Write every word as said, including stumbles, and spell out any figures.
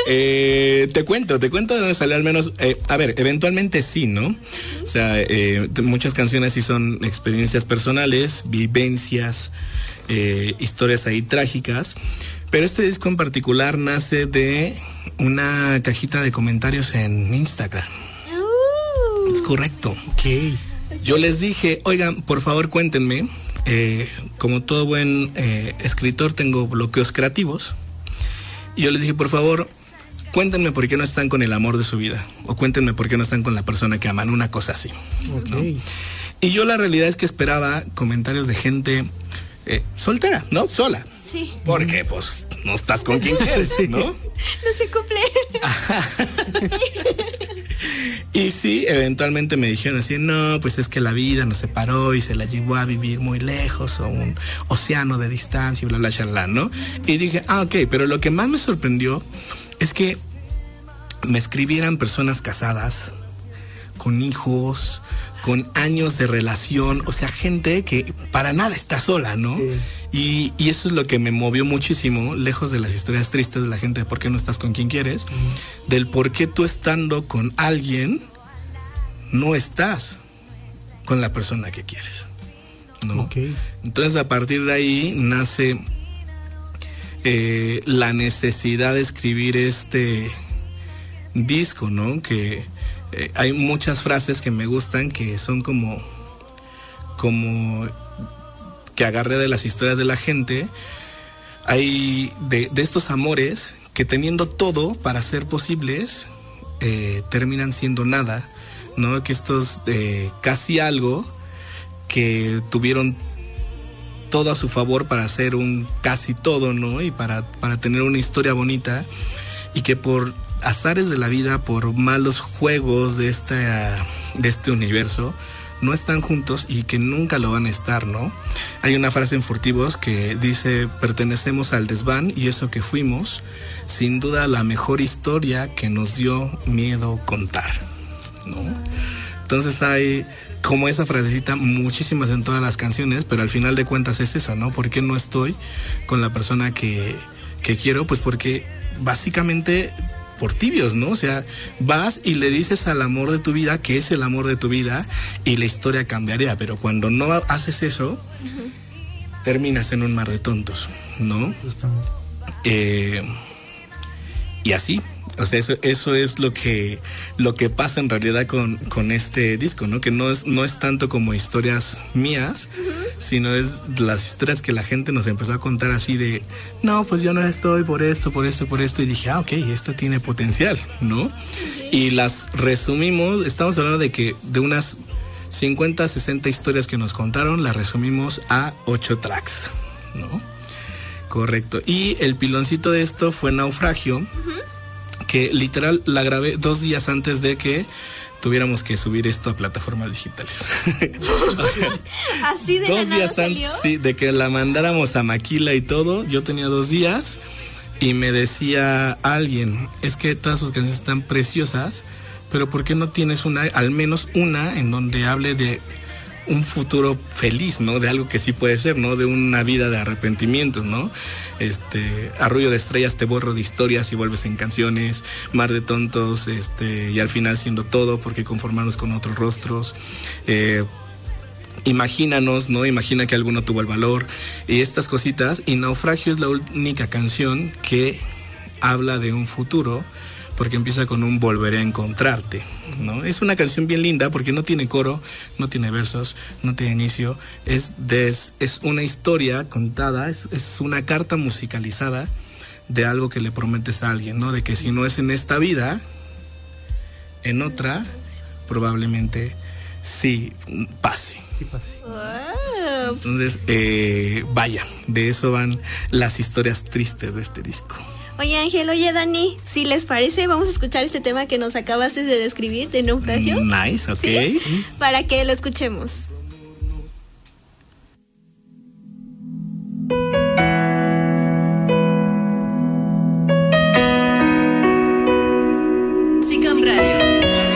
eh, te cuento, te cuento de dónde salió al menos. Eh, a ver, eventualmente sí, ¿no? O sea, eh, muchas canciones sí son experiencias personales, vivencias, eh, historias ahí trágicas. Pero este disco en particular nace de una cajita de comentarios en Instagram. Uh. Es correcto. Okay. Yo les dije, oigan, por favor cuéntenme. Eh, como todo buen eh, escritor tengo bloqueos creativos. Y yo les dije, por favor, cuéntenme por qué no están con el amor de su vida. O cuéntenme por qué no están con la persona que aman, una cosa así. Okay. ¿No? Y yo la realidad es que esperaba comentarios de gente eh, soltera, ¿no? Sola. Sí. Porque pues no estás con quien quieres, ¿no? No se cumple. Y sí, eventualmente me dijeron así, no, pues es que la vida nos separó y se la llevó a vivir muy lejos, o un océano de distancia y bla, bla, bla, ¿no? Y dije, ah, ok, pero lo que más me sorprendió es que me escribieran personas casadas, con hijos, con años de relación, o sea, gente que para nada está sola, ¿no? Sí. Y, y eso es lo que me movió muchísimo, lejos de las historias tristes de la gente de por qué no estás con quien quieres, uh-huh. del por qué tú estando con alguien no estás con la persona que quieres, ¿no? Okay. Entonces a partir de ahí nace eh, la necesidad de escribir este disco, ¿no? Que eh, hay muchas frases que me gustan que son como como que agarré de las historias de la gente. Hay de, de estos amores que teniendo todo para ser posibles eh, terminan siendo nada, ¿no? Que estos eh, casi algo que tuvieron todo a su favor para hacer un casi todo, ¿no? Y para, para tener una historia bonita, y que por azares de la vida, por malos juegos de esta, de este universo, no están juntos y que nunca lo van a estar, ¿no? Hay una frase en Furtivos que dice, pertenecemos al desván y eso que fuimos, sin duda la mejor historia que nos dio miedo contar, ¿no? Entonces hay como esa frasecita, muchísimas en todas las canciones, pero al final de cuentas es eso, ¿no? ¿Por qué no estoy con la persona que, que quiero? Pues porque básicamente por tibios, ¿no? O sea, vas y le dices al amor de tu vida que es el amor de tu vida y la historia cambiaría, pero cuando no haces eso, uh-huh. terminas en un mar de tontos, ¿no? Justamente. Eh, y así, o sea, eso, eso es lo que, lo que pasa en realidad con, con este disco, ¿no? Que no es, no es tanto como historias mías, uh-huh. sino es las historias que la gente nos empezó a contar así de, no, pues yo no estoy por esto, por esto, por esto, y dije, ah, ok, esto tiene potencial, ¿no? Okay. Y las resumimos, estamos hablando de que de unas cincuenta, sesenta historias que nos contaron, las resumimos a ocho tracks, ¿no? Correcto. Y el piloncito de esto fue Naufragio, uh-huh. que literal la grabé dos días antes de que tuviéramos que subir esto a plataformas digitales. ¿Así de dos la días nada antes, salió? sí, de que la mandáramos a Maquila y todo. Yo tenía dos días y me decía alguien, es que todas sus canciones están preciosas, pero ¿por qué no tienes una, al menos una, en donde hable de un futuro feliz, ¿no? De algo que sí puede ser, ¿no? De una vida de arrepentimientos, ¿no? Este, Arrullo de estrellas, te borro de historias y vuelves en canciones, Mar de tontos, este, y al final siendo todo, porque conformarnos con otros rostros, eh, imagínanos, ¿no? Imagina que alguno tuvo el valor, y estas cositas, y Naufragio es la única canción que habla de un futuro, porque empieza con un volveré a encontrarte, ¿no? Es una canción bien linda porque no tiene coro, no tiene versos, no tiene inicio, es, des, es una historia contada, es, es una carta musicalizada de algo que le prometes a alguien, ¿no? De que si no es en esta vida, en otra, probablemente sí pase. Sí pase. Wow. Entonces, eh, vaya, de eso van las historias tristes de este disco. Oye Ángel, oye Dani, si les parece, vamos a escuchar este tema que nos acabaste de describir de Naufragio. Nice, ok. ¿Sí? Para que lo escuchemos.